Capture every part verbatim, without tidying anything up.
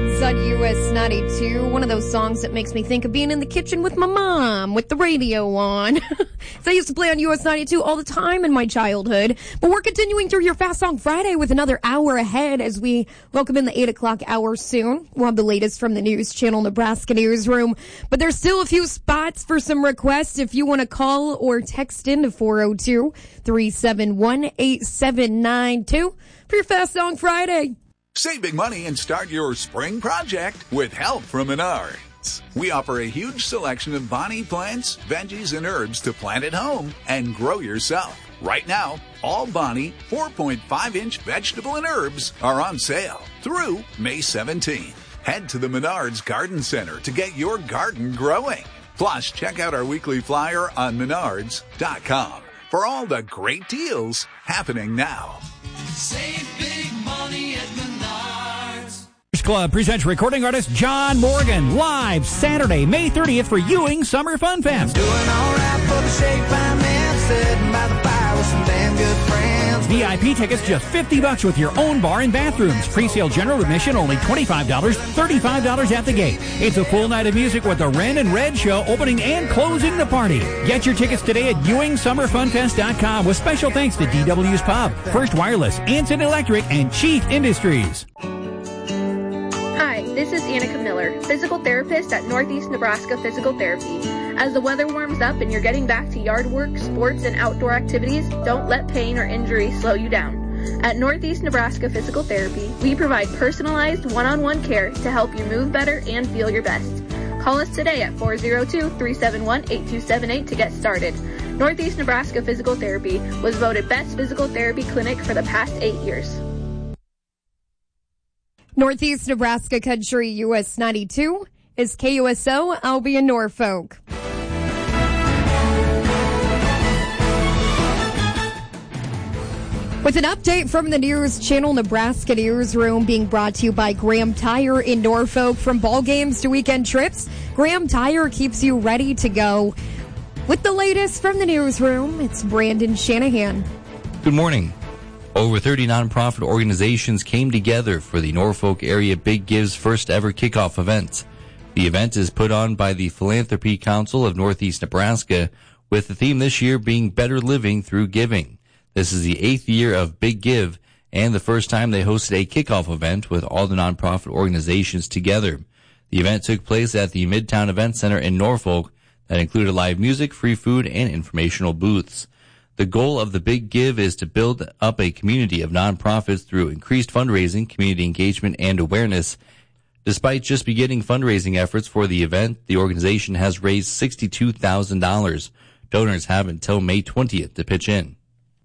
Kids on U S ninety-two. One of those songs that makes me think of being in the kitchen with my mom with the radio on. So I used to play on U S ninety-two all the time in my childhood. But we're continuing through your Fast Song Friday with another hour ahead as we welcome in the eight o'clock hour soon. We'll have the latest from the News Channel Nebraska Newsroom. But there's still a few spots for some requests if you want to call or text in to four oh two, three seven one, eight seven nine two for your Fast Song Friday. Save big money and start your spring project with help from Menards. We offer a huge selection of Bonnie plants, veggies, and herbs to plant at home and grow yourself. Right now, all Bonnie four point five inch vegetable and herbs are on sale through May seventeenth. Head to the Menards Garden Center to get your garden growing. Plus, check out our weekly flyer on menards dot com for all the great deals happening now. Save big money at Menards. Club presents recording artist John Morgan live Saturday, May thirtieth for Ewing Summer Fun Fest. Doing all right for the shape I'm in, sitting by the fire with some damn good friends. V I P tickets just fifty bucks with your own bar and bathrooms. Pre-sale general admission only twenty-five dollars, thirty-five dollars at the gate. It's a full night of music with the Ren and Red Show opening and closing the party. Get your tickets today at ewing summer fun fest dot com with special thanks to D W's Pub, First Wireless, Anson Electric, and Chief Industries. Hi, this is Annika Miller, physical therapist at Northeast Nebraska Physical Therapy. As the weather warms up and you're getting back to yard work, sports, and outdoor activities, don't let pain or injury slow you down. At Northeast Nebraska Physical Therapy, we provide personalized one-on-one care to help you move better and feel your best. Call us today at four oh two, three seven one, eight two seven eight to get started. Northeast Nebraska Physical Therapy was voted Best Physical Therapy Clinic for the past eight years. Northeast Nebraska Country U S ninety-two is K U S O Albion Norfolk. With an update from the News Channel Nebraska Newsroom being brought to you by Graham Tire in Norfolk. From ball games to weekend trips, Graham Tire keeps you ready to go. With the latest from the newsroom, it's Brandon Shanahan. Good morning. Over thirty nonprofit organizations came together for the Norfolk area Big Give's first ever kickoff event. The event is put on by the Philanthropy Council of Northeast Nebraska, with the theme this year being Better Living Through Giving. This is the eighth year of Big Give and the first time they hosted a kickoff event with all the nonprofit organizations together. The event took place at the Midtown Event Center in Norfolk that included live music, free food, and informational booths. The goal of the Big Give is to build up a community of nonprofits through increased fundraising, community engagement, and awareness. Despite just beginning fundraising efforts for the event, the organization has raised sixty-two thousand dollars. Donors have until May twentieth to pitch in.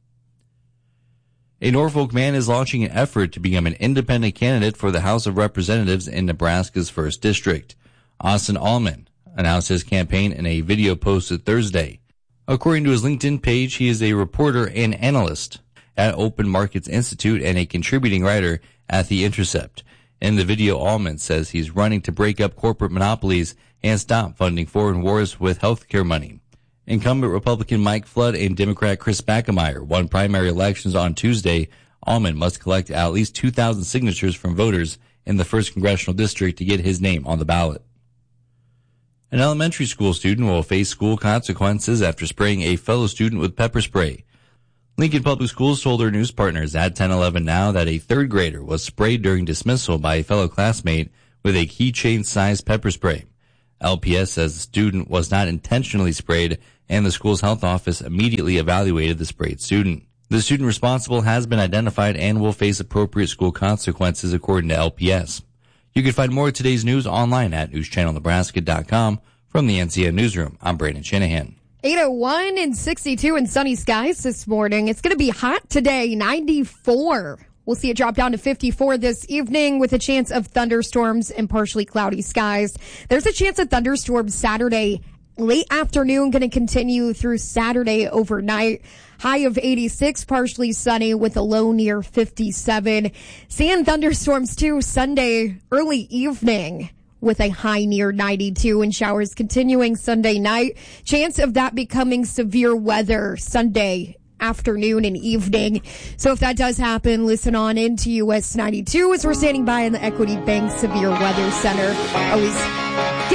A Norfolk man is launching an effort to become an independent candidate for the House of Representatives in Nebraska's first District. Austin Allman announced his campaign in a video posted Thursday. According to his LinkedIn page, he is a reporter and analyst at Open Markets Institute and a contributing writer at The Intercept. In the video, Allman says he's running to break up corporate monopolies and stop funding foreign wars with healthcare money. Incumbent Republican Mike Flood and Democrat Chris Backemeyer won primary elections on Tuesday. Allman must collect at least two thousand signatures from voters in the first congressional district to get his name on the ballot. An elementary school student will face school consequences after spraying a fellow student with pepper spray. Lincoln Public Schools told their news partners at ten eleven Now that a third grader was sprayed during dismissal by a fellow classmate with a keychain-sized pepper spray. L P S says the student was not intentionally sprayed, and the school's health office immediately evaluated the sprayed student. The student responsible has been identified and will face appropriate school consequences according to L P S. You can find more of today's news online at news channel nebraska dot com. From the N C N Newsroom, I'm Brandon Shanahan. eight oh one and sixty-two and sunny skies this morning. It's going to be hot today, ninety-four. We'll see it drop down to fifty-four this evening with a chance of thunderstorms and partially cloudy skies. There's a chance of thunderstorms Saturday late afternoon, going to continue through Saturday overnight. High of eighty-six, partially sunny with a low near fifty-seven. Seeing thunderstorms too Sunday early evening with a high near ninety-two, and showers continuing Sunday night. Chance of that becoming severe weather Sunday afternoon and evening. So if that does happen, listen on into U S ninety-two as we're standing by in the Equity Bank Severe Weather Center. Always